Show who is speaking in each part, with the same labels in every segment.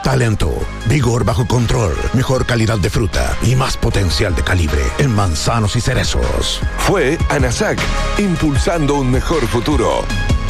Speaker 1: talento, vigor bajo control, mejor calidad de fruta y más potencial de calibre en manzanos y cerezos.
Speaker 2: Fue ANASAC, impulsando un mejor futuro.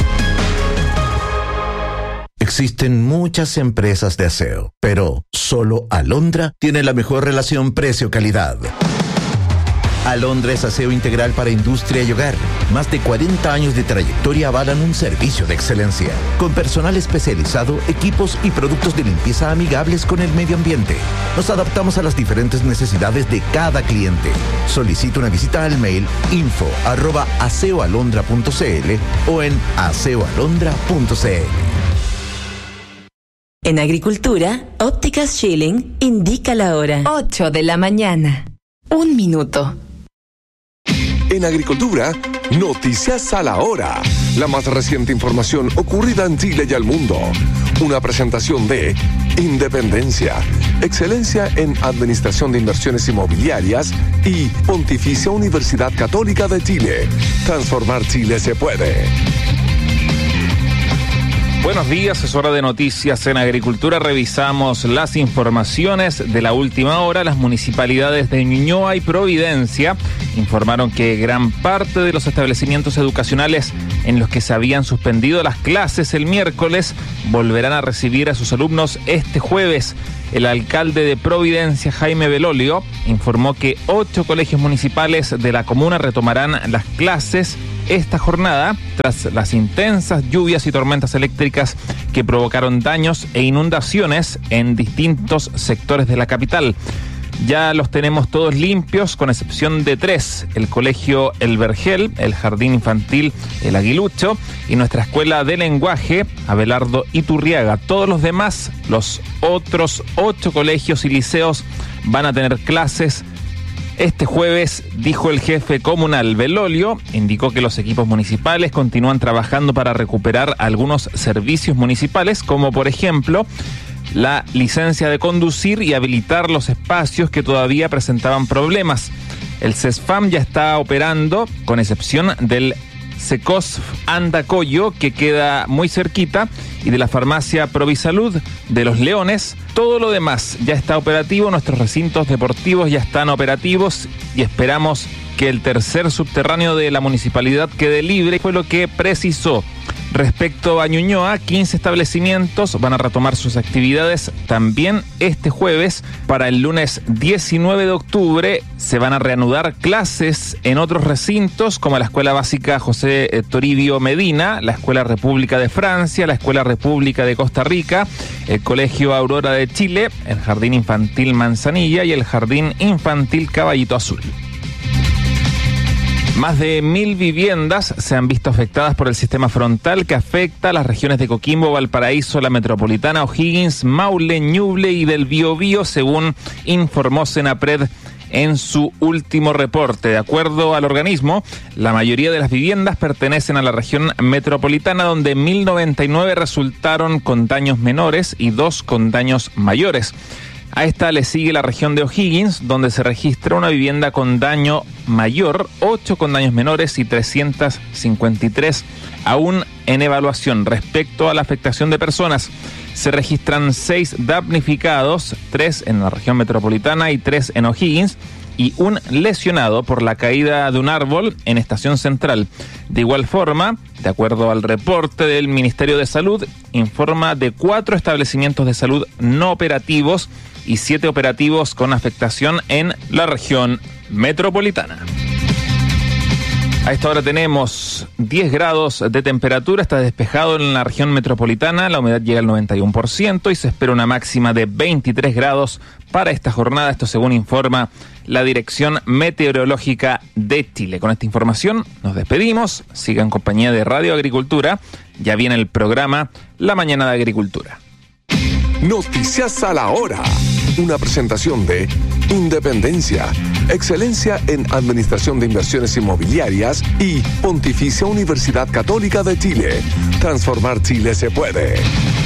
Speaker 1: Existen muchas empresas de aseo, pero solo Alondra tiene la mejor relación precio-calidad. Alondra es aseo integral para industria y hogar. Más de 40 años de trayectoria avalan un servicio de excelencia, con personal especializado, equipos y productos de limpieza amigables con el medio ambiente. Nos adaptamos a las diferentes necesidades de cada cliente. Solicita una visita al mail info@aseoalondra.cl o en aseoalondra.cl.
Speaker 3: En Agricultura, Ópticas Schilling indica la hora. 8 de la mañana. 1 minuto.
Speaker 2: En Agricultura, noticias a la hora. La más reciente información ocurrida en Chile y al mundo. Una presentación de Independencia, excelencia en administración de inversiones inmobiliarias y Pontificia Universidad Católica de Chile. Transformar Chile se puede.
Speaker 4: Buenos días, es hora de noticias en Agricultura. Revisamos las informaciones de la última hora. Las municipalidades de Ñuñoa y Providencia informaron que gran parte de los establecimientos educacionales en los que se habían suspendido las clases el miércoles volverán a recibir a sus alumnos este jueves. El alcalde de Providencia, Jaime Belolio, informó que 8 colegios municipales de la comuna retomarán las clases esta jornada tras las intensas lluvias y tormentas eléctricas que provocaron daños e inundaciones en distintos sectores de la capital. Ya los tenemos todos limpios, con excepción de 3, el colegio El Vergel, el jardín infantil El Aguilucho y nuestra escuela de lenguaje Abelardo Iturriaga. Todos los demás, los otros 8 colegios y liceos, van a tener clases este jueves, dijo el jefe comunal. Belolio indicó que los equipos municipales continúan trabajando para recuperar algunos servicios municipales, como por ejemplo la licencia de conducir y habilitar los espacios que todavía presentaban problemas. El CESFAM ya está operando, con excepción del Secos Andacoyo, que queda muy cerquita, y de la farmacia Provisalud de Los Leones. Todo lo demás ya está operativo, nuestros recintos deportivos ya están operativos y esperamos que el tercer subterráneo de la municipalidad quede libre, fue lo que precisó. Respecto a Ñuñoa, 15 establecimientos van a retomar sus actividades también este jueves. Para el lunes 19 de octubre se van a reanudar clases en otros recintos, como la Escuela Básica José Toribio Medina, la Escuela República de Francia, la Escuela República de Costa Rica, el Colegio Aurora de Chile, el Jardín Infantil Manzanilla y el Jardín Infantil Caballito Azul. Más de 1.000 viviendas se han visto afectadas por el sistema frontal que afecta a las regiones de Coquimbo, Valparaíso, la Metropolitana, O'Higgins, Maule, Ñuble y del Biobío, según informó Senapred en su último reporte. De acuerdo al organismo, la mayoría de las viviendas pertenecen a la región metropolitana, donde 1.099 resultaron con daños menores y 2 con daños mayores. A esta le sigue la región de O'Higgins, donde se registra una vivienda con daño mayor, 8 con daños menores y 353 aún en evaluación. Respecto a la afectación de personas, se registran 6 damnificados, 3 en la región metropolitana y 3 en O'Higgins, y un lesionado por la caída de un árbol en Estación Central. De igual forma, de acuerdo al reporte del Ministerio de Salud, informa de 4 establecimientos de salud no operativos y 7 operativos con afectación en la región metropolitana. A esta hora tenemos 10 grados de temperatura, está despejado en la región metropolitana, la humedad llega al 91% y se espera una máxima de 23 grados para esta jornada, esto según informa la Dirección Meteorológica de Chile. Con esta información nos despedimos, siga en compañía de Radio Agricultura, ya viene el programa La Mañana de Agricultura.
Speaker 2: Noticias a la hora. Una presentación de Independencia, excelencia en administración de inversiones inmobiliarias y Pontificia Universidad Católica de Chile. Transformar Chile se puede.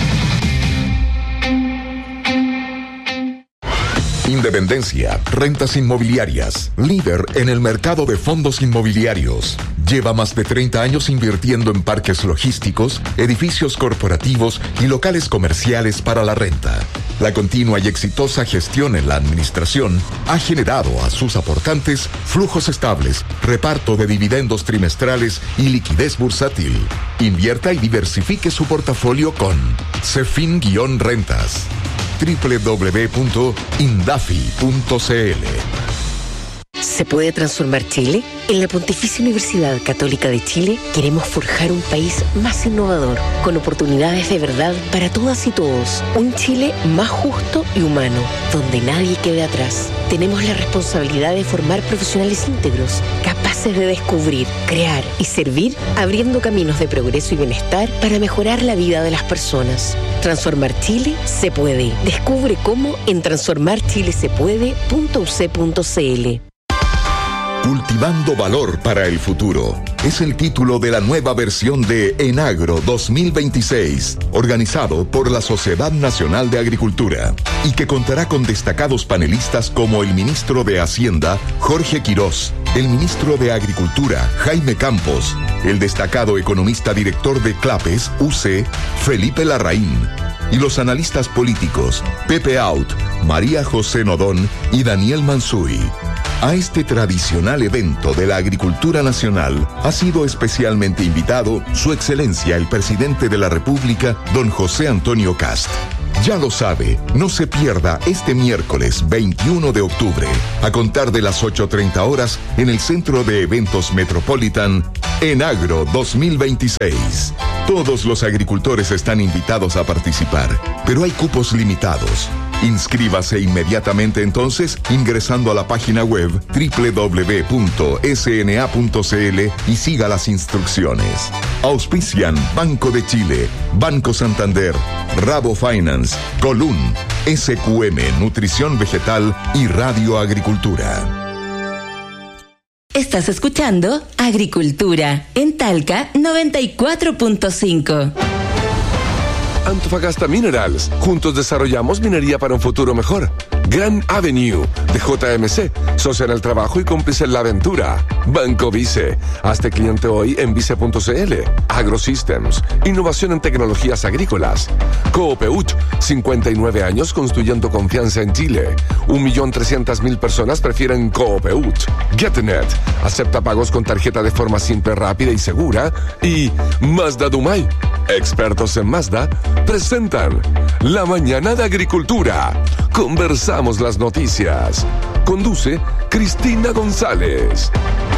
Speaker 5: Independencia, rentas inmobiliarias, líder en el mercado de fondos inmobiliarios. Lleva más de 30 años invirtiendo en parques logísticos, edificios corporativos y locales comerciales para la renta. La continua y exitosa gestión en la administración ha generado a sus aportantes flujos estables, reparto de dividendos trimestrales y liquidez bursátil. Invierta y diversifique su portafolio con Cefin-Rentas. www.indafi.cl.
Speaker 6: ¿Se puede transformar Chile? En la Pontificia Universidad Católica de Chile queremos forjar un país más innovador, con oportunidades de verdad para todas y todos. Un Chile más justo y humano, donde nadie quede atrás. Tenemos la responsabilidad de formar profesionales íntegros, capaces de descubrir, crear y servir, abriendo caminos de progreso y bienestar para mejorar la vida de las personas. Transformar Chile se puede. Descubre cómo en transformarchilesepuede.uc.cl.
Speaker 5: Cultivando valor para el futuro es el título de la nueva versión de Enagro 2026, organizado por la Sociedad Nacional de Agricultura, y que contará con destacados panelistas como el ministro de Hacienda, Jorge Quirós, el ministro de Agricultura, Jaime Campos, el destacado economista director de CLAPES, UC, Felipe Larraín, y los analistas políticos, Pepe Out, María José Nodón y Daniel Mansuy. A este tradicional evento de la agricultura nacional ha sido especialmente invitado Su Excelencia el Presidente de la República, don José Antonio Kast. Ya lo sabe, no se pierda este miércoles 21 de octubre, a contar de las 8:30 horas, en el Centro de Eventos Metropolitan, Enagro 2026. Todos los agricultores están invitados a participar, pero hay cupos limitados. Inscríbase inmediatamente entonces ingresando a la página web www.sna.cl y siga las instrucciones. Auspician Banco de Chile, Banco Santander, Rabo Finance, Colún, SQM Nutrición Vegetal y Radio Agricultura.
Speaker 3: Estás escuchando Agricultura en Talca 94.5.
Speaker 2: Antofagasta Minerals. Juntos desarrollamos minería para un futuro mejor. Grand Avenue de JMC. Socia en el trabajo y cómplice en la aventura. Banco Vice. Hazte cliente hoy en vice.cl. AgroSystems. Innovación en tecnologías agrícolas. Coopeuch. 59 años construyendo confianza en Chile. 1.300.000 personas prefieren Coopeuch. GetNet. Acepta pagos con tarjeta de forma simple, rápida y segura. Y Mazda Dumay. Expertos en Mazda presentan La Mañana de Agricultura. Conversamos las noticias. Conduce Cristina González.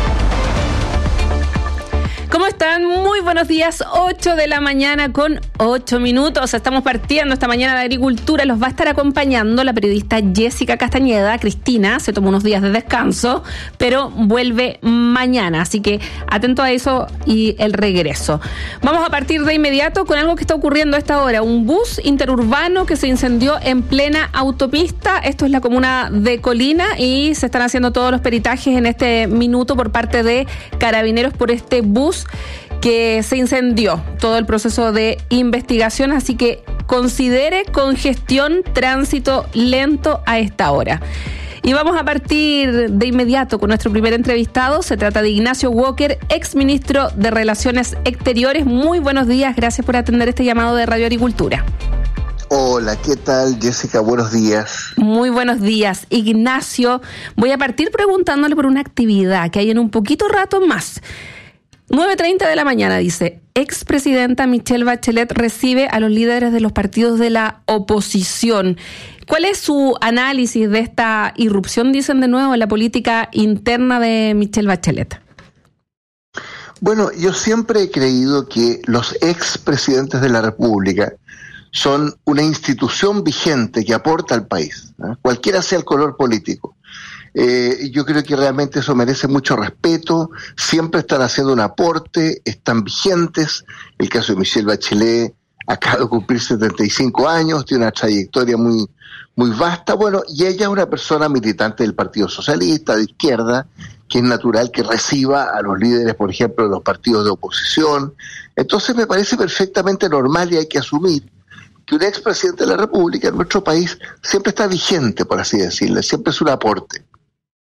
Speaker 7: ¿Cómo están? Muy buenos días, 8 de la mañana con 8 minutos. Estamos partiendo esta mañana de Agricultura. Los va a estar acompañando la periodista Jessica Castañeda. Cristina se tomó unos días de descanso, pero vuelve mañana. Así que atento a eso y el regreso. Vamos a partir de inmediato con algo que está ocurriendo a esta hora. Un bus interurbano que se incendió en plena autopista. Esto es la comuna de Colina y se están haciendo todos los peritajes en este minuto por parte de Carabineros por este bus que se incendió, todo el proceso de investigación, así que considere congestión, tránsito lento a esta hora. Y vamos a partir de inmediato con nuestro primer entrevistado. Se trata de Ignacio Walker, exministro de Relaciones Exteriores. Muy buenos días, gracias por atender este llamado de Radio Agricultura.
Speaker 8: Hola, ¿qué tal, Jessica? Buenos días.
Speaker 7: Muy buenos días, Ignacio. Voy a partir preguntándole por una actividad que hay en un poquito rato más. 9:30 de la mañana, dice, expresidenta Michelle Bachelet recibe a los líderes de los partidos de la oposición. ¿Cuál es su análisis de esta irrupción, dicen de nuevo, en la política interna de Michelle Bachelet?
Speaker 8: Bueno, yo siempre he creído que los expresidentes de la República son una institución vigente que aporta al país, ¿no? Cualquiera sea el color político. Yo creo que realmente eso merece mucho respeto, siempre están haciendo un aporte, están vigentes. El caso de Michelle Bachelet acaba de cumplir 75 años, tiene una trayectoria muy vasta, bueno, y ella es una persona militante del Partido Socialista, de izquierda, que es natural que reciba a los líderes, por ejemplo, de los partidos de oposición. Entonces me parece perfectamente normal y hay que asumir que un expresidente de la República en nuestro país siempre está vigente, por así decirlo, siempre es un aporte.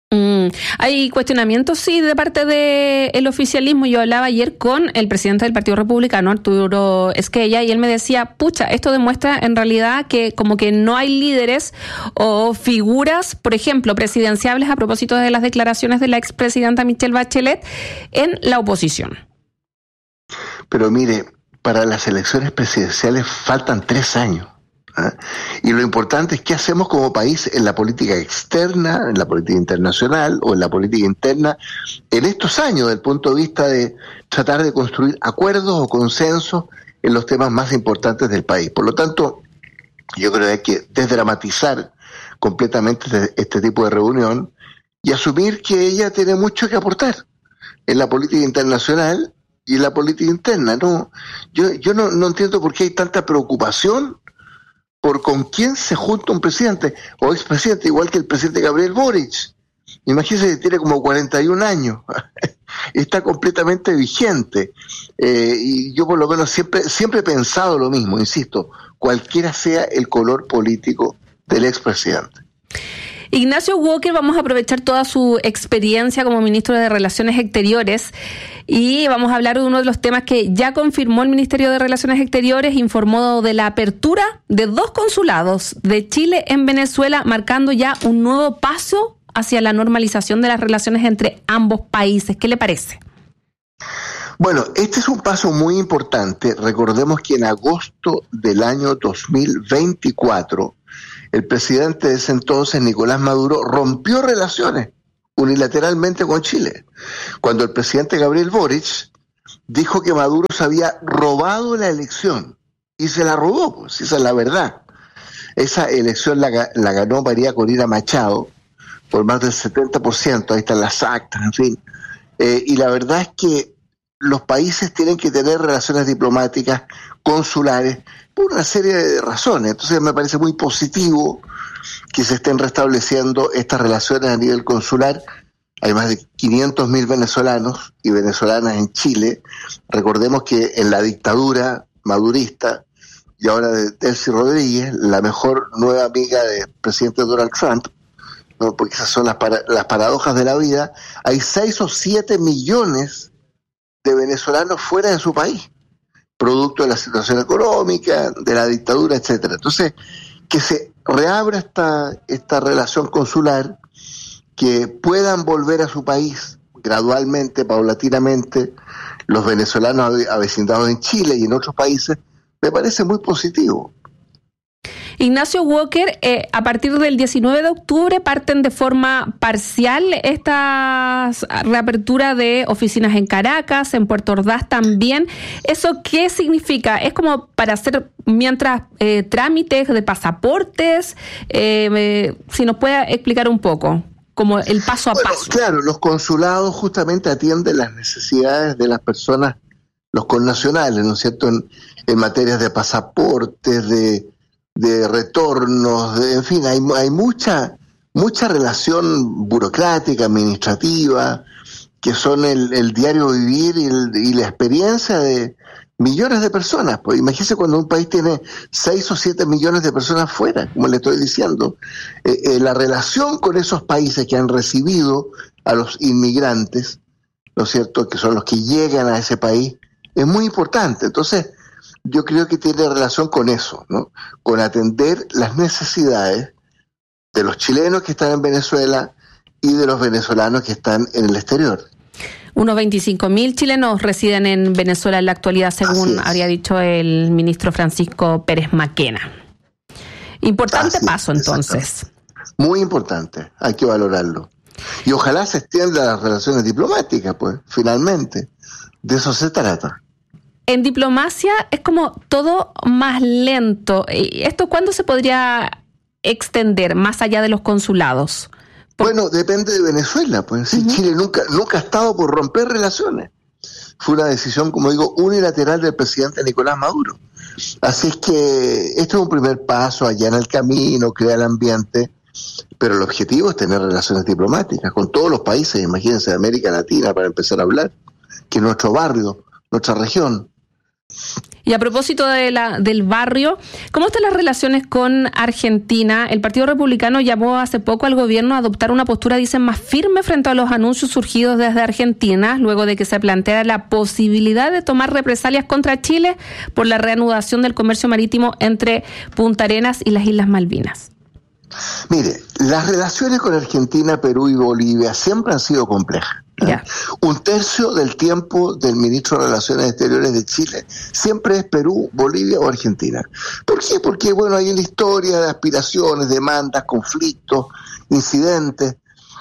Speaker 7: Hay cuestionamientos, sí, de parte del oficialismo. Yo hablaba ayer con el presidente del Partido Republicano, Arturo Esquella, y él me decía, esto demuestra en realidad que como que no hay líderes o figuras, por ejemplo, presidenciables a propósito de las declaraciones de la expresidenta Michelle Bachelet en la oposición.
Speaker 8: Pero mire, para las elecciones presidenciales faltan 3 años. Y lo importante es qué hacemos como país en la política externa, en la política internacional o en la política interna en estos años, desde el punto de vista de tratar de construir acuerdos o consensos en los temas más importantes del país. Por lo tanto, yo creo que hay que desdramatizar completamente este tipo de reunión y asumir que ella tiene mucho que aportar en la política internacional y en la política interna. Yo no entiendo por qué hay tanta preocupación por con quién se junta un presidente o expresidente, igual que el presidente Gabriel Boric. Imagínense que tiene como 41 años, está completamente vigente. Y yo por lo menos siempre he pensado lo mismo, insisto, cualquiera sea el color político del expresidente.
Speaker 7: Ignacio Walker, vamos a aprovechar toda su experiencia como ministro de Relaciones Exteriores y vamos a hablar de uno de los temas que ya confirmó el Ministerio de Relaciones Exteriores, informó de la apertura de 2 consulados de Chile en Venezuela, marcando ya un nuevo paso hacia la normalización de las relaciones entre ambos países. ¿Qué le parece?
Speaker 8: Bueno, este es un paso muy importante. Recordemos que en agosto del año 2024, el presidente de ese entonces, Nicolás Maduro, rompió relaciones unilateralmente con Chile, cuando el presidente Gabriel Boric dijo que Maduro se había robado la elección, y se la robó, pues, esa es la verdad. Esa elección la ganó María Corina Machado por más del 70%, ahí están las actas, en fin. Y la verdad es que los países tienen que tener relaciones diplomáticas, consulares, por una serie de razones. Entonces me parece muy positivo que se estén restableciendo estas relaciones a nivel consular. Hay más de 500.000 venezolanos y venezolanas en Chile. Recordemos que en la dictadura madurista y ahora de Delcy Rodríguez, la mejor nueva amiga del presidente Donald Trump, ¿no? Porque esas son las paradojas de la vida, hay 6 o 7 millones de venezolanos fuera de su país, producto de la situación económica, de la dictadura, etcétera. Entonces, que se reabra esta relación consular, que puedan volver a su país gradualmente, paulatinamente, los venezolanos avecindados en Chile y en otros países, me parece muy positivo.
Speaker 7: Ignacio Walker, a partir del 19 de octubre parten de forma parcial esta reapertura de oficinas en Caracas, en Puerto Ordaz también. ¿Eso qué significa? ¿Es como para hacer mientras trámites de pasaportes? Si nos puede explicar un poco, como el paso a paso.
Speaker 8: Claro, los consulados justamente atienden las necesidades de las personas, los connacionales, ¿no es cierto?, en materias de pasaportes, de retornos, en fin, hay mucha relación burocrática, administrativa, que son el diario vivir y la experiencia de millones de personas. Pues imagínese cuando un país tiene 6 o 7 millones de personas fuera, como le estoy diciendo, la relación con esos países que han recibido a los inmigrantes, ¿no es cierto?, que son los que llegan a ese país, es muy importante. Entonces, yo creo que tiene relación con eso, ¿no? Con atender las necesidades de los chilenos que están en Venezuela y de los venezolanos que están en el exterior.
Speaker 7: Unos 25.000 chilenos residen en Venezuela en la actualidad, según habría dicho el ministro Francisco Pérez Maquena. Importante paso, entonces.
Speaker 8: Muy importante, hay que valorarlo. Y ojalá se extiendan las relaciones diplomáticas, pues, finalmente. De eso se trata.
Speaker 7: En diplomacia es como todo más lento. ¿Esto cuándo se podría extender más allá de los consulados?
Speaker 8: Bueno, depende de Venezuela, pues. Uh-huh. Chile nunca ha estado por romper relaciones. Fue una decisión, como digo, unilateral del presidente Nicolás Maduro. Así es que este es un primer paso, allá en el camino, crea el ambiente, pero el objetivo es tener relaciones diplomáticas con todos los países, imagínense, de América Latina, para empezar a hablar, que es nuestro barrio, nuestra región.
Speaker 7: Y a propósito del barrio, ¿cómo están las relaciones con Argentina? El Partido Republicano llamó hace poco al gobierno a adoptar una postura, dicen, más firme frente a los anuncios surgidos desde Argentina, luego de que se planteara la posibilidad de tomar represalias contra Chile por la reanudación del comercio marítimo entre Punta Arenas y las Islas Malvinas.
Speaker 8: Mire, las relaciones con Argentina, Perú y Bolivia siempre han sido complejas.
Speaker 7: Ya.
Speaker 8: Un tercio del tiempo del ministro de Relaciones Exteriores de Chile siempre es Perú, Bolivia o Argentina. ¿Por qué? Porque, bueno, hay una historia de aspiraciones, demandas, conflictos, incidentes,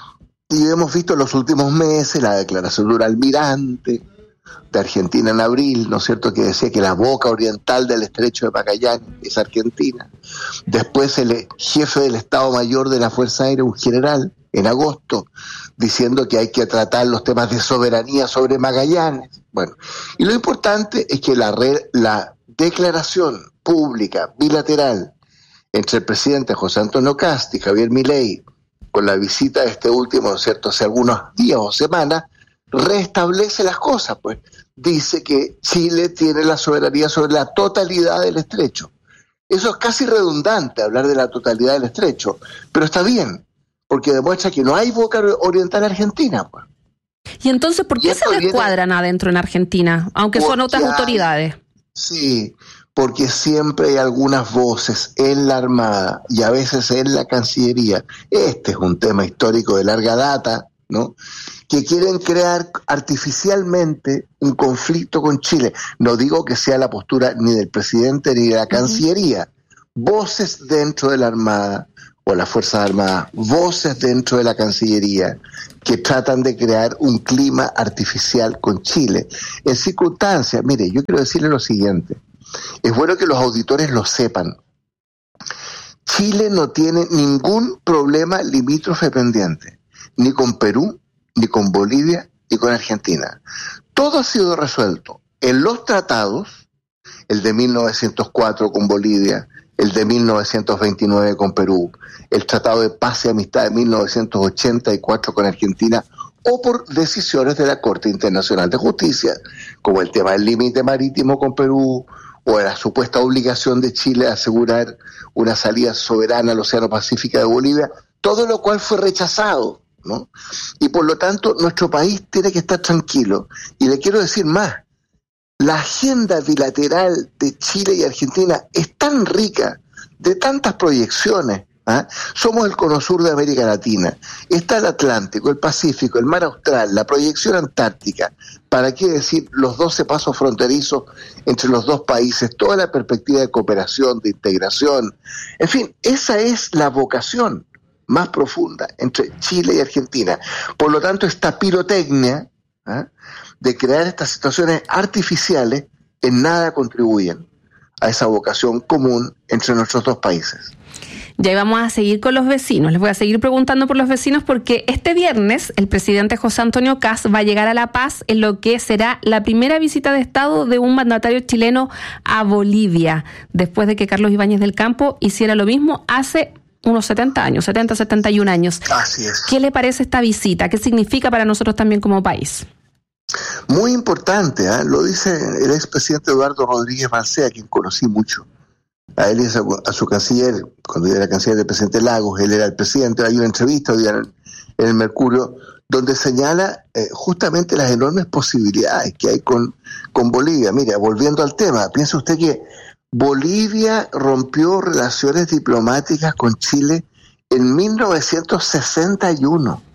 Speaker 8: y hemos visto en los últimos meses la declaración de un almirante de Argentina en abril, ¿no es cierto?, que decía que la boca oriental del estrecho de Magallanes es Argentina. Después el jefe del Estado Mayor de la Fuerza Aérea, un general, en agosto, diciendo que hay que tratar los temas de soberanía sobre Magallanes. Bueno, y lo importante es que la declaración pública bilateral entre el presidente José Antonio Kast y Javier Milei, con la visita de este último, ¿no es cierto?, hace algunos días o semanas, restablece las cosas, pues dice que Chile tiene la soberanía sobre la totalidad del estrecho. Eso es casi redundante, hablar de la totalidad del estrecho, pero está bien, porque demuestra que no hay boca oriental argentina, pues.
Speaker 7: Y entonces, ¿por qué se descuadran adentro en Argentina, aunque son otras autoridades?
Speaker 8: Sí, porque siempre hay algunas voces en la Armada y a veces en la Cancillería. Este es un tema histórico de larga data, ¿no?, que quieren crear artificialmente un conflicto con Chile. No digo que sea la postura ni del presidente ni de la Cancillería. Voces dentro de la Armada o las Fuerzas Armadas, voces dentro de la Cancillería, que tratan de crear un clima artificial con Chile. En circunstancias, mire, yo quiero decirle lo siguiente. Es bueno que los auditores lo sepan. Chile no tiene ningún problema limítrofe pendiente, ni con Perú, ni con Bolivia, ni con Argentina. Todo ha sido resuelto en los tratados, el de 1904 con Bolivia, el de 1929 con Perú, el Tratado de Paz y Amistad de 1984 con Argentina, o por decisiones de la Corte Internacional de Justicia, como el tema del límite marítimo con Perú, o la supuesta obligación de Chile a asegurar una salida soberana al Océano Pacífico de Bolivia, todo lo cual fue rechazado, ¿no? Y por lo tanto nuestro país tiene que estar tranquilo. Y le quiero decir más, la agenda bilateral de Chile y Argentina es tan rica, de tantas proyecciones, ¿ah? Somos el cono sur de América Latina, está el Atlántico, el Pacífico, el Mar Austral, la proyección antártica, ¿para qué decir los 12 pasos fronterizos entre los dos países, toda la perspectiva de cooperación, de integración? En fin, esa es la vocación más profunda entre Chile y Argentina. Por lo tanto, esta pirotecnia, ¿ah?, de crear estas situaciones artificiales en nada contribuyen a esa vocación común entre nuestros dos países.
Speaker 7: Ya vamos a seguir con los vecinos. Les voy a seguir preguntando por los vecinos porque este viernes el presidente José Antonio Kast va a llegar a La Paz en lo que será la primera visita de Estado de un mandatario chileno a Bolivia, después de que Carlos Ibáñez del Campo hiciera lo mismo hace unos 71 años.
Speaker 8: Así es.
Speaker 7: ¿Qué le parece esta visita? ¿Qué significa para nosotros también como país?
Speaker 8: Muy importante, ¿eh? Lo dice el expresidente Eduardo Rodríguez Balcea, a quien conocí mucho. A él y a su canciller, cuando era canciller del presidente Lagos, él era el presidente. Hay una entrevista hoy en el Mercurio donde señala justamente las enormes posibilidades que hay con Bolivia. Mira, volviendo al tema, piensa usted que Bolivia rompió relaciones diplomáticas con Chile en 1961,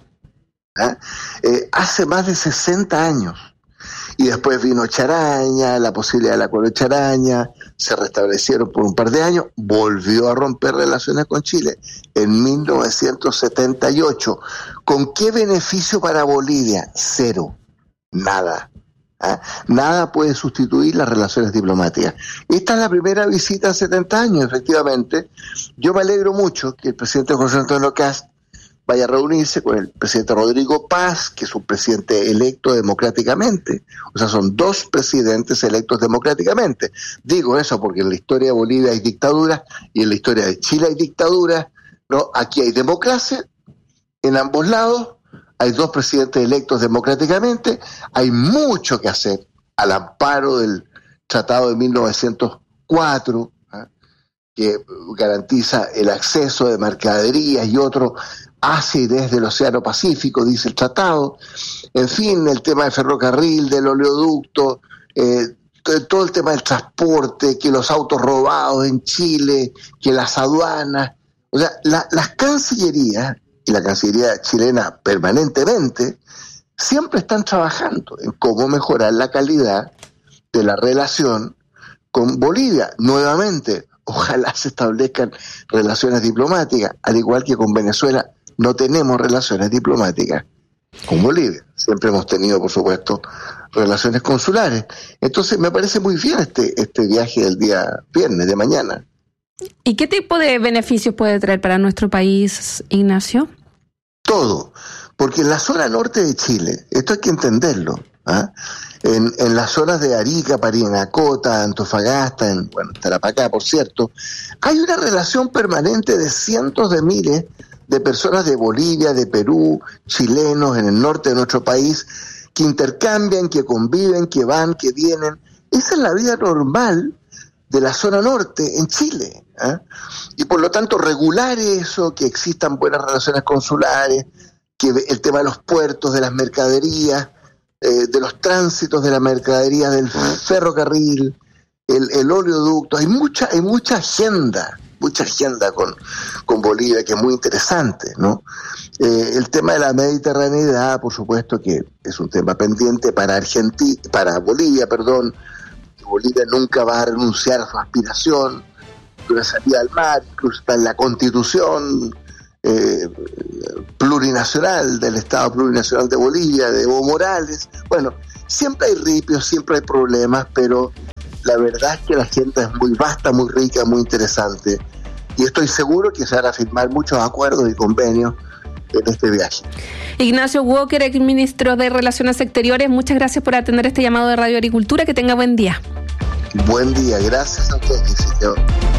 Speaker 8: hace más de 60 años. Y después vino Charaña, la posibilidad del acuerdo de Charaña, se restablecieron por un par de años, volvió a romper relaciones con Chile en 1978. ¿Con qué beneficio para Bolivia? Cero, nada. Nada puede sustituir las relaciones diplomáticas. Esta es la primera visita en 70 años, efectivamente. Yo me alegro mucho que el presidente José Antonio Kast vaya a reunirse con el presidente Rodrigo Paz, que es un presidente electo democráticamente. O sea, son dos presidentes electos democráticamente. Digo eso porque en la historia de Bolivia hay dictaduras y en la historia de Chile hay dictaduras, ¿no? Aquí hay democracia en ambos lados, hay dos presidentes electos democráticamente, hay mucho que hacer al amparo del tratado de 1904, que garantiza el acceso de mercaderías y otro hacia y desde el Océano Pacífico, dice el tratado. En fin, el tema del ferrocarril, del oleoducto, todo el tema del transporte, que los autos robados en Chile, que las aduanas. O sea, las cancillerías, y la Cancillería chilena permanentemente, siempre están trabajando en cómo mejorar la calidad de la relación con Bolivia. Nuevamente, ojalá se establezcan relaciones diplomáticas, al igual que con Venezuela no tenemos relaciones diplomáticas con Bolivia. Siempre hemos tenido, por supuesto, relaciones consulares. Entonces me parece muy bien este viaje del día viernes, de mañana.
Speaker 7: ¿Y qué tipo de beneficios puede traer para nuestro país, Ignacio?
Speaker 8: Todo, porque en la zona norte de Chile, esto hay que entenderlo, en las zonas de Arica, Parinacota, Antofagasta, en Tarapacá, por cierto, hay una relación permanente de cientos de miles de personas de Bolivia, de Perú, chilenos en el norte de nuestro país, que intercambian, que conviven, que van, que vienen. Esa es la vida normal de la zona norte en Chile, y por lo tanto regular eso, que existan buenas relaciones consulares, que el tema de los puertos, de las mercaderías, de los tránsitos de la mercadería, del ferrocarril, el oleoducto, hay mucha agenda con Bolivia, que es muy interesante, ¿no? El tema de la mediterraneidad, por supuesto que es un tema pendiente para Bolivia, Bolivia nunca va a renunciar a su aspiración de una salida al mar, incluso está en la Constitución plurinacional del Estado plurinacional de Bolivia, de Evo Morales. Bueno, siempre hay ripios, siempre hay problemas, pero la verdad es que la agenda es muy vasta, muy rica, muy interesante, y estoy seguro que se van a firmar muchos acuerdos y convenios en este viaje.
Speaker 7: Ignacio Walker, ex ministro de Relaciones Exteriores, muchas gracias por atender este llamado de Radio Agricultura. Que tenga buen día.
Speaker 8: Buen día, gracias a ustedes, señor.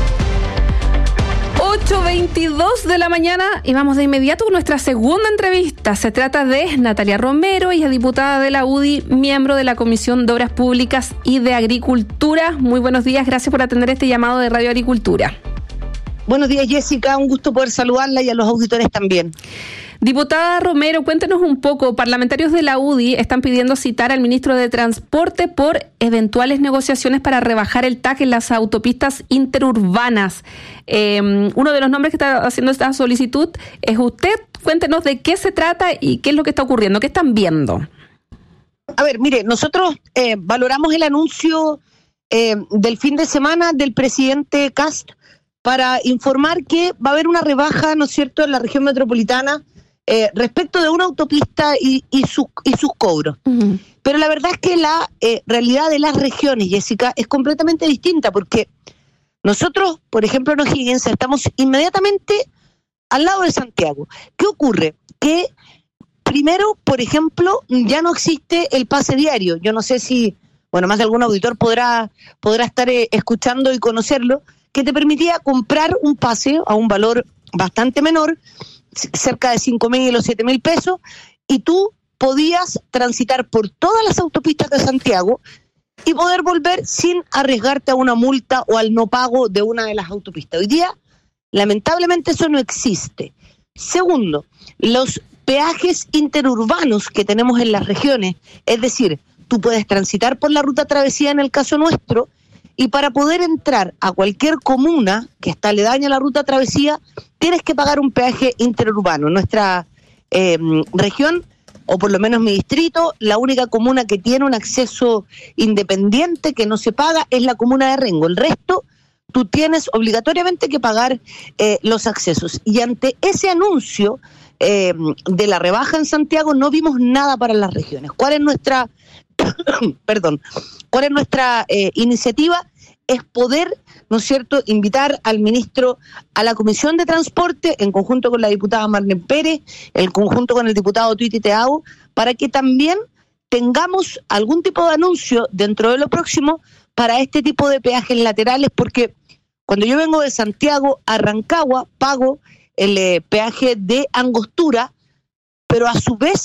Speaker 7: 8:22 de la mañana y vamos de inmediato con nuestra segunda entrevista. Se trata de Natalia Romero, ella es diputada de la UDI, miembro de la Comisión de Obras Públicas y de Agricultura. Muy buenos días, gracias por atender este llamado de Radio Agricultura.
Speaker 9: Buenos días, Jessica, un gusto poder saludarla y a los auditores también.
Speaker 7: Diputada Romero, cuéntenos un poco. Parlamentarios de la UDI están pidiendo citar al ministro de Transporte por eventuales negociaciones para rebajar el TAC en las autopistas interurbanas. Uno de los nombres que está haciendo esta solicitud es usted. Cuéntenos de qué se trata y qué es lo que está ocurriendo, qué están viendo.
Speaker 9: A ver, mire, nosotros valoramos el anuncio del fin de semana del presidente Kast para informar que va a haber una rebaja, ¿no es cierto?, en la región metropolitana respecto de una autopista y sus cobros. Uh-huh. Pero la verdad es que la realidad de las regiones, Jessica, es completamente distinta, porque nosotros, por ejemplo, en O'Higgins, estamos inmediatamente al lado de Santiago. ¿Qué ocurre? Que primero, por ejemplo, ya no existe el pase diario. Yo no sé si, más de algún auditor podrá estar escuchando y conocerlo, que te permitía comprar un pase a un valor bastante menor, cerca de 5.000 o 7.000 pesos, y tú podías transitar por todas las autopistas de Santiago y poder volver sin arriesgarte a una multa o al no pago de una de las autopistas. Hoy día, lamentablemente, eso no existe. Segundo, los peajes interurbanos que tenemos en las regiones, es decir, tú puedes transitar por la ruta travesía en el caso nuestro, y para poder entrar a cualquier comuna que está aledaña a la ruta travesía, tienes que pagar un peaje interurbano. En nuestra región, o por lo menos mi distrito, la única comuna que tiene un acceso independiente que no se paga es la comuna de Rengo. El resto, tú tienes obligatoriamente que pagar los accesos. Y ante ese anuncio de la rebaja en Santiago, no vimos nada para las regiones. ¿Cuál es nuestra ¿Cuál es nuestra iniciativa? Es poder, ¿no es cierto?, invitar al ministro a la Comisión de Transporte, en conjunto con la diputada Marlene Pérez, en conjunto con el diputado Tuiti Teao, para que también tengamos algún tipo de anuncio dentro de lo próximo para este tipo de peajes laterales, porque cuando yo vengo de Santiago a Rancagua, pago el peaje de Angostura, pero a su vez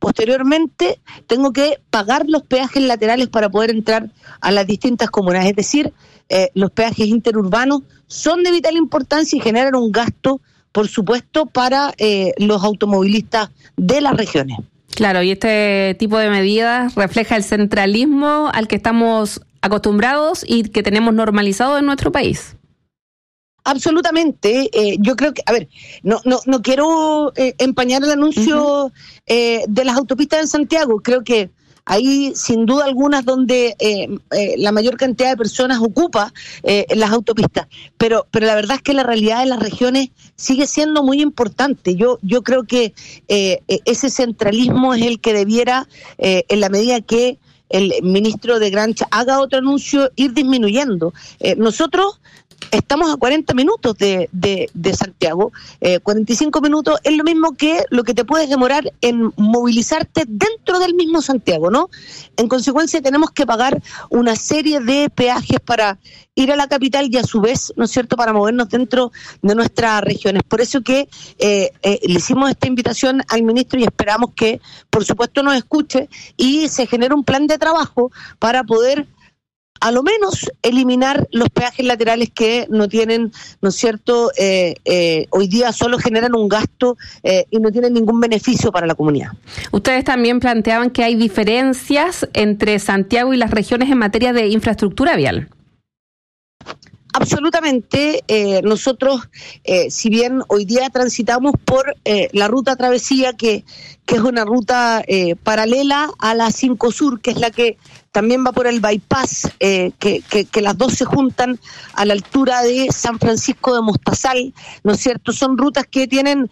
Speaker 9: posteriormente tengo que pagar los peajes laterales para poder entrar a las distintas comunas. Es decir, los peajes interurbanos son de vital importancia y generan un gasto, por supuesto, para los automovilistas de las regiones.
Speaker 7: Claro, y este tipo de medidas refleja el centralismo al que estamos acostumbrados y que tenemos normalizado en nuestro país.
Speaker 9: Absolutamente. Yo creo que, a ver, no quiero empañar el anuncio de las autopistas en Santiago. Creo que hay sin duda algunas donde la mayor cantidad de personas ocupa las autopistas, pero la verdad es que la realidad de las regiones sigue siendo muy importante. Yo creo que ese centralismo es el que debiera, en la medida que el ministro de Grancha haga otro anuncio, ir disminuyendo. Nosotros estamos a 40 minutos de Santiago, 45 minutos es lo mismo que lo que te puedes demorar en movilizarte dentro del mismo Santiago, ¿no? En consecuencia tenemos que pagar una serie de peajes para ir a la capital y a su vez, ¿no es cierto?, para movernos dentro de nuestras regiones. Por eso que le hicimos esta invitación al ministro y esperamos que, por supuesto, nos escuche y se genere un plan de trabajo para poder a lo menos eliminar los peajes laterales que no tienen, ¿no es cierto?, hoy día solo generan un gasto y no tienen ningún beneficio para la comunidad. Ustedes también planteaban que hay diferencias entre Santiago y las regiones en materia de infraestructura vial. Absolutamente. Nosotros, si bien hoy día transitamos por la ruta travesía, que es una ruta paralela a la 5 Sur, que es la que también va por el bypass, que las dos se juntan a la altura de San Francisco de Mostazal, ¿no es cierto? Son rutas que tienen...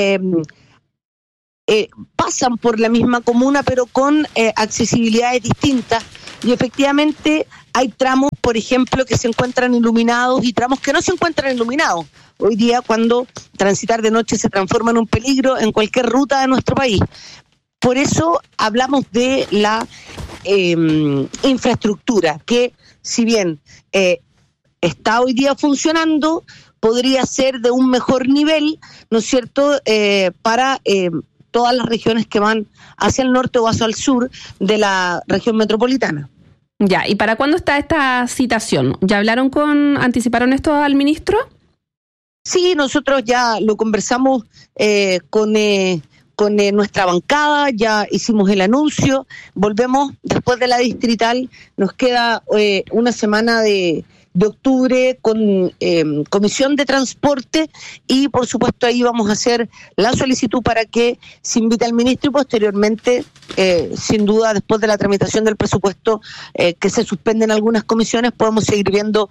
Speaker 9: pasan por la misma comuna, pero con accesibilidades distintas, y efectivamente hay tramos, por ejemplo, que se encuentran iluminados y tramos que no se encuentran iluminados. Hoy día, cuando transitar de noche se transforma en un peligro en cualquier ruta de nuestro país. Por eso hablamos de la infraestructura, que si bien está hoy día funcionando, podría ser de un mejor nivel, ¿no es cierto?, para todas las regiones que van hacia el norte o hacia el sur de la región metropolitana. Ya, ¿y para cuándo está esta citación? ¿Ya anticiparon esto al ministro? Sí, nosotros ya lo conversamos con nuestra bancada, ya hicimos el anuncio, volvemos después de la distrital, nos queda una semana de octubre con comisión de transporte y por supuesto ahí vamos a hacer la solicitud para que se invite al ministro y posteriormente sin duda después de la tramitación del presupuesto que se suspenden algunas comisiones podemos seguir viendo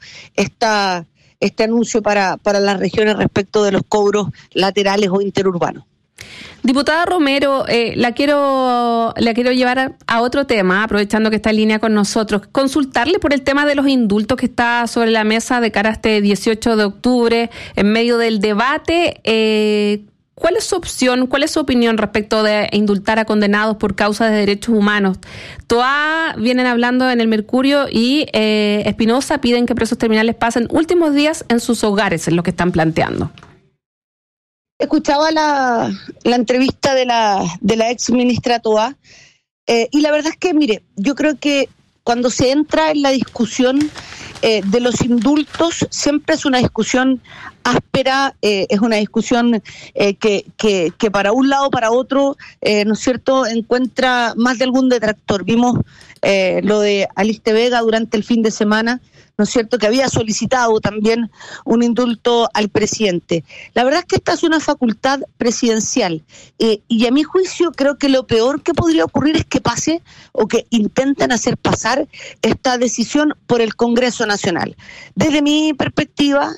Speaker 9: este anuncio para las regiones respecto de los cobros laterales o interurbanos. Diputada Romero, la quiero llevar a otro tema, aprovechando que está en línea con nosotros. Consultarle por el tema de los indultos que está sobre la mesa de cara a este 18 de octubre, en medio del debate. ¿Cuál es su opción, cuál es su opinión respecto de indultar a condenados por causas de derechos humanos? TOA vienen hablando en el Mercurio y Espinosa piden que presos terminales pasen últimos días en sus hogares, es lo que están planteando. Escuchaba la entrevista de la ex ministra Toá y la verdad es que, mire, yo creo que cuando se entra en la discusión de los indultos, siempre es una discusión áspera, es una discusión que para un lado o para otro, ¿no es cierto?, encuentra más de algún detractor. Vimos lo de Aliste Vega durante el fin de semana, ¿no es cierto?, que había solicitado también un indulto al presidente. La verdad es que esta es una facultad presidencial y a mi juicio creo que lo peor que podría ocurrir es que pase o que intenten hacer pasar esta decisión por el Congreso Nacional. Desde mi perspectiva,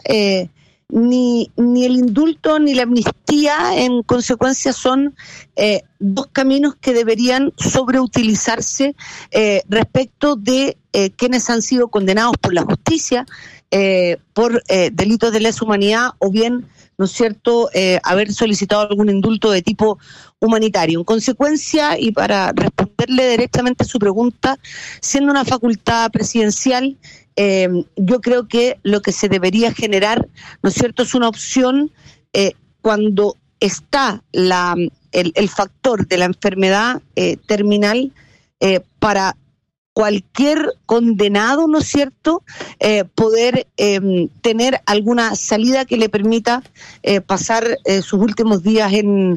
Speaker 9: ni el indulto ni la amnistía en consecuencia son dos caminos que deberían sobreutilizarse respecto de quienes han sido condenados por la justicia por delitos de lesa humanidad o bien, ¿no es cierto?, haber solicitado algún indulto de tipo humanitario. En consecuencia, y para responderle directamente a su pregunta, siendo una facultad presidencial, yo creo que lo que se debería generar, ¿no es cierto?, es una opción cuando está la el factor de la enfermedad terminal para cualquier condenado, ¿no es cierto?, poder tener alguna salida que le permita pasar sus últimos días en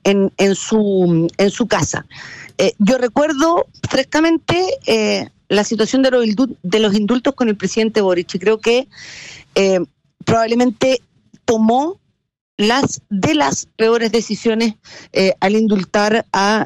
Speaker 9: su casa. Yo recuerdo frescamente la situación de los indultos con el presidente Boric, y creo que probablemente tomó las peores decisiones al indultar a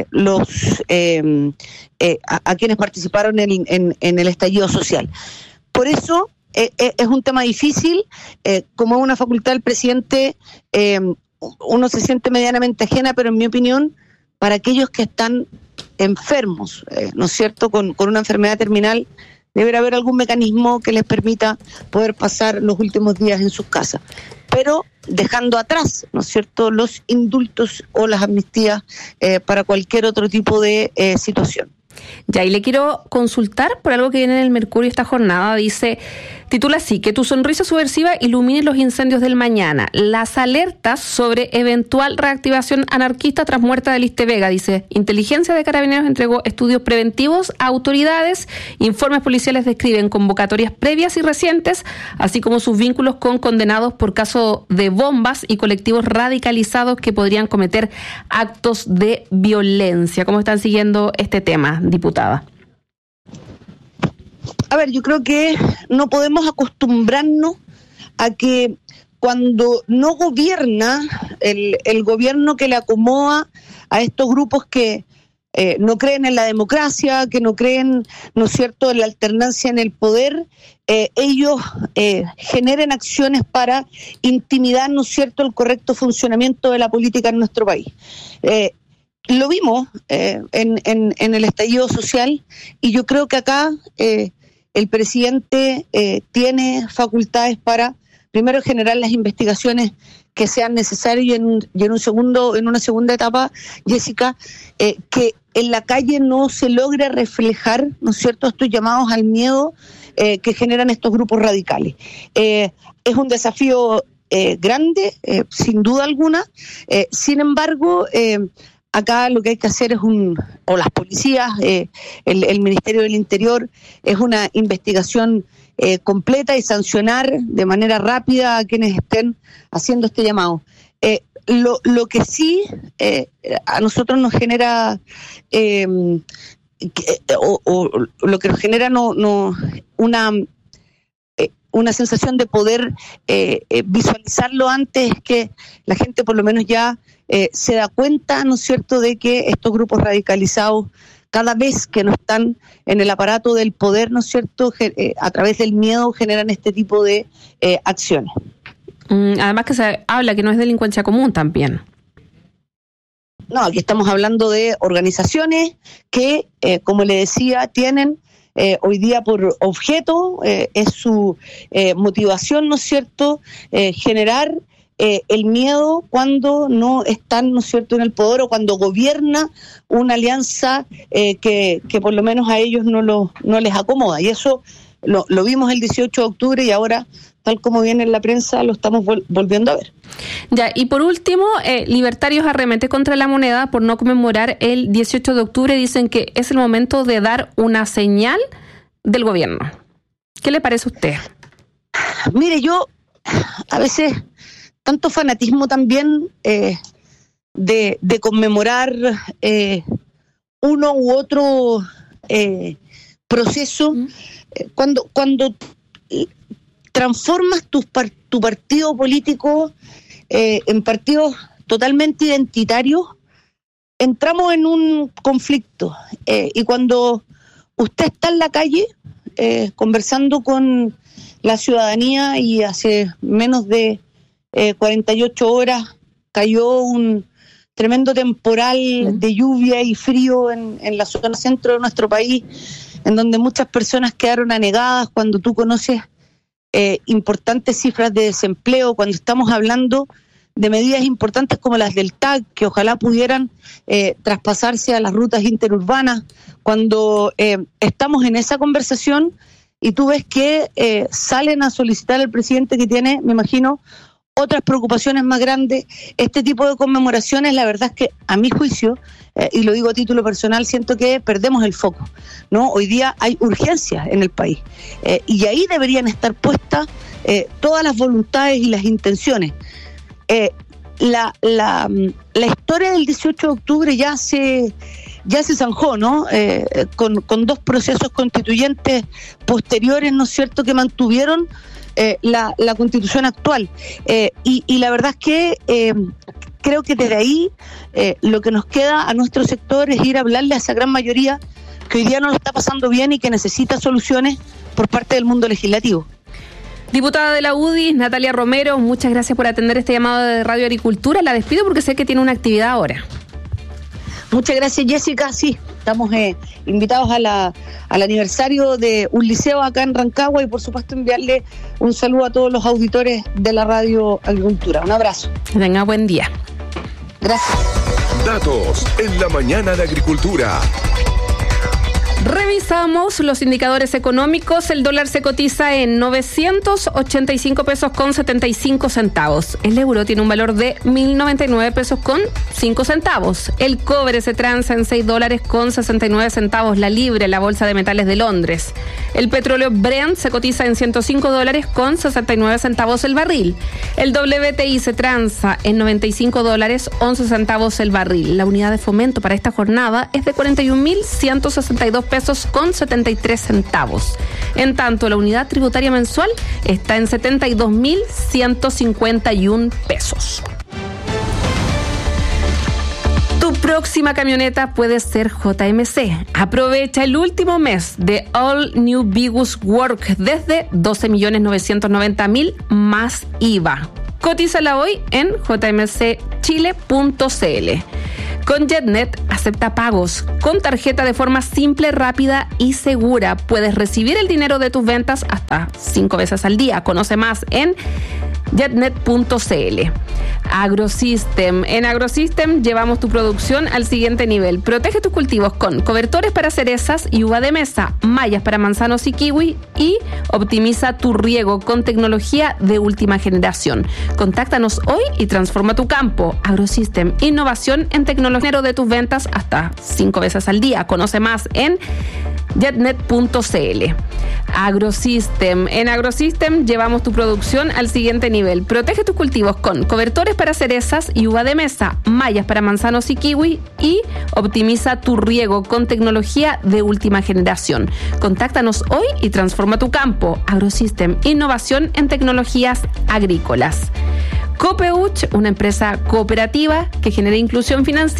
Speaker 9: quienes participaron en el estallido social. Por eso es un tema difícil, como es una facultad del presidente, uno se siente medianamente ajena, pero en mi opinión, para aquellos que están enfermos, ¿no es cierto?, con una enfermedad terminal, deberá haber algún mecanismo que les permita poder pasar los últimos días en sus casas, pero dejando atrás, ¿no es cierto?, los indultos o las amnistías para cualquier otro tipo de situación.
Speaker 7: Ya, y le quiero consultar por algo que viene en el Mercurio esta jornada. Dice, titula así: que tu sonrisa subversiva ilumine los incendios del mañana. Las alertas sobre eventual reactivación anarquista tras muerte de Aliste Vega. Dice, Inteligencia de Carabineros entregó estudios preventivos a autoridades. Informes policiales describen convocatorias previas y recientes, así como sus vínculos con condenados por caso de bombas y colectivos radicalizados que podrían cometer actos de violencia. ¿Cómo están siguiendo este tema, diputada?
Speaker 9: A ver, yo creo que no podemos acostumbrarnos a que cuando no gobierna el gobierno que le acomoda a estos grupos que no creen en la democracia, que no creen, ¿no es cierto?, en la alternancia en el poder, ellos generen acciones para intimidar, ¿no es cierto?, el correcto funcionamiento de la política en nuestro país. Lo vimos en el estallido social, y yo creo que acá el presidente tiene facultades para, primero, generar las investigaciones que sean necesarias, y en una segunda etapa, Jessica, que en la calle no se logre reflejar, ¿no es cierto?, estos llamados al miedo que generan estos grupos radicales. Es un desafío grande, sin duda alguna. Sin embargo, acá lo que hay que hacer es o las policías, el Ministerio del Interior, es una investigación completa y sancionar de manera rápida a quienes estén haciendo este llamado. Lo que sí a nosotros nos genera, lo que nos genera una sensación de poder visualizarlo antes, es que la gente por lo menos ya se da cuenta, ¿no es cierto?, de que estos grupos radicalizados, cada vez que no están en el aparato del poder, ¿no es cierto?, a través del miedo generan este tipo de acciones.
Speaker 7: Además que se habla que no es delincuencia común también.
Speaker 9: No, aquí estamos hablando de organizaciones que, como le decía, tienen hoy día por objeto, es su motivación, ¿no es cierto?, generar el miedo cuando no están, ¿no es cierto?, en el poder, o cuando gobierna una alianza que por lo menos a ellos no les acomoda. Y eso lo vimos el 18 de octubre y ahora, tal como viene en la prensa, lo estamos volviendo a ver.
Speaker 7: Ya, y por último, libertarios arremeten contra la moneda por no conmemorar el 18 de octubre. Dicen que es el momento de dar una señal del gobierno. ¿Qué le parece a usted?
Speaker 9: Mire, yo a veces tanto fanatismo también de conmemorar uno u otro proceso, cuando transformas tu partido político en partidos totalmente identitarios, entramos en un conflicto. Y cuando usted está en la calle conversando con la ciudadanía, y hace menos de 48 horas cayó un tremendo temporal de lluvia y frío en la zona centro de nuestro país, en donde muchas personas quedaron anegadas, cuando tú conoces importantes cifras de desempleo, cuando estamos hablando de medidas importantes como las del TAC, que ojalá pudieran traspasarse a las rutas interurbanas, cuando estamos en esa conversación y tú ves que salen a solicitar al presidente, que tiene, me imagino, otras preocupaciones más grandes. Este tipo de conmemoraciones, la verdad es que a mi juicio, y lo digo a título personal, siento que perdemos el foco, ¿no? Hoy día hay urgencias en el país, y ahí deberían estar puestas todas las voluntades y las intenciones. La historia del 18 de octubre ya se zanjó, ¿no? Con dos procesos constituyentes posteriores, ¿no es cierto?, que mantuvieron la constitución actual. Y la verdad es que creo que desde ahí lo que nos queda a nuestro sector es ir a hablarle a esa gran mayoría que hoy día no lo está pasando bien y que necesita soluciones por parte del mundo legislativo.
Speaker 7: Diputada de la UDI, Natalia Romero, muchas gracias por atender este llamado de Radio Agricultura. La despido porque sé que tiene una actividad ahora.
Speaker 9: Muchas gracias, Jessica. Sí, estamos invitados al aniversario de un liceo acá en Rancagua y por supuesto enviarle un saludo a todos los auditores de la Radio Agricultura. Un abrazo.
Speaker 7: Que tenga buen día.
Speaker 9: Gracias.
Speaker 2: Datos en la mañana de Agricultura.
Speaker 7: Revisamos los indicadores económicos. El dólar se cotiza en 985 pesos con 75 centavos. El euro tiene un valor de 1.099 pesos con 5 centavos. El cobre se transa en 6 dólares con 69 centavos la libra en la Bolsa de Metales de Londres. El petróleo Brent se cotiza en 105 dólares con 69 centavos el barril. El WTI se transa en 95 dólares 11 centavos el barril. La unidad de fomento para esta jornada es de 41.162 pesos con 73 centavos. En tanto, la unidad tributaria mensual está en 72.151 pesos. Tu próxima camioneta puede ser JMC. Aprovecha el último mes de All New Vigus Work desde 12.990.000 más IVA. Cotízala hoy en jmcchile.cl. Con JetNet acepta pagos con tarjeta de forma simple, rápida y segura. Puedes recibir el dinero de tus ventas hasta 5 veces al día. Conoce más en jetnet.cl. AgroSystem. En AgroSystem llevamos tu producción al siguiente nivel. Protege tus cultivos con cobertores para cerezas y uva de mesa, mallas para manzanos y kiwi y optimiza tu riego con tecnología de última generación. Contáctanos hoy y transforma tu campo. AgroSystem, innovación en tecnología de tus ventas hasta 5 veces al día. Conoce más en jetnet.cl. AgroSystem. En AgroSystem llevamos tu producción al siguiente nivel. Protege tus cultivos con cobertores para cerezas y uva de mesa, mallas para manzanos y kiwi y optimiza tu riego con tecnología de última generación. Contáctanos hoy y transforma tu campo. AgroSystem, innovación en tecnologías agrícolas. Copeuch, una empresa cooperativa que genera inclusión financiera